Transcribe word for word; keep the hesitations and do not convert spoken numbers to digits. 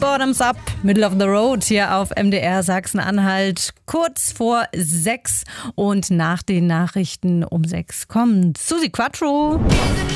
Bottoms Up, Middle of the Road hier auf M D R Sachsen-Anhalt. Kurz vor sechs und nach den Nachrichten um sechs kommt Susi Quattro.